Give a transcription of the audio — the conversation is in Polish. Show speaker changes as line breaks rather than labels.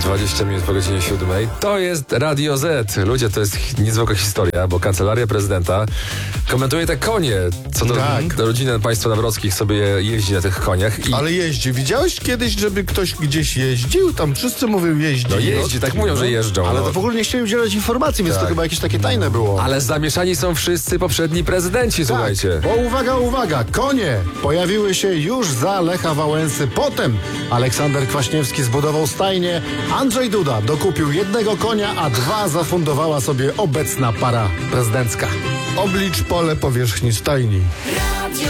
20 minut po godzinie 7. To jest Radio Z. Ludzie, to jest niezwykła historia, bo Kancelaria Prezydenta komentuje te konie. Co do, do rodziny państwa Nawrockich sobie jeździ na tych koniach.
Ale jeździ. Widziałeś kiedyś, żeby ktoś gdzieś jeździł? Tam wszyscy mówią jeździ.
No jeździ, tak mówią, że jeżdżą.
Ale to w ogóle nie chciałem udzielać informacji, więc to chyba jakieś takie tajne było.
Ale zamieszani są wszyscy poprzedni prezydenci, słuchajcie.
Bo uwaga, konie pojawiły się już za Lecha Wałęsy. Potem Aleksander Kwaśniewski zbudował stajnię, Andrzej Duda dokupił jednego konia, a 2 zafundowała sobie obecna para prezydencka.
Oblicz pole powierzchni stajni.